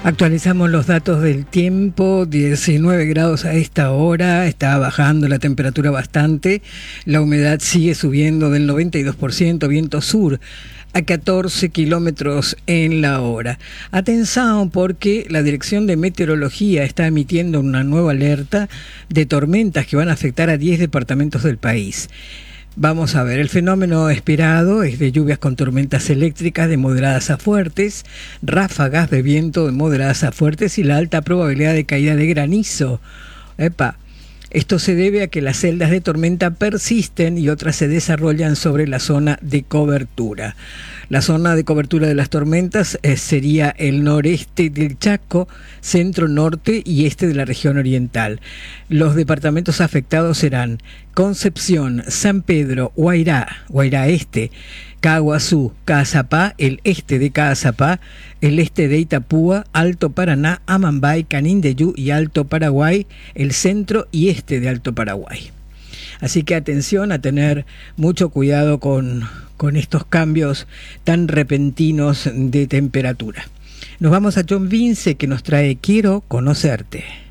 Actualizamos los datos del tiempo, 19 grados a esta hora, está bajando la temperatura bastante, la humedad sigue subiendo del 92%, viento sur a 14 kilómetros en la hora. Atención porque la Dirección de Meteorología está emitiendo una nueva alerta de tormentas que van a afectar a 10 departamentos del país. Vamos a ver, el fenómeno esperado es de lluvias con tormentas eléctricas de moderadas a fuertes, ráfagas de viento de moderadas a fuertes y la alta probabilidad de caída de granizo. Esto se debe a que las celdas de tormenta persisten y otras se desarrollan sobre la zona de cobertura. La zona de cobertura de las tormentas sería el noreste del Chaco, centro, norte y este de la región oriental. Los departamentos afectados serán Concepción, San Pedro, Guairá Este, Caguazú, Caazapá, el este de Caazapá, el este de Itapúa, Alto Paraná, Amambay, Canindeyú y Alto Paraguay, el centro y este de Alto Paraguay. Así que atención a tener mucho cuidado con estos cambios tan repentinos de temperatura. Nos vamos a John Vince que nos trae Quiero conocerte.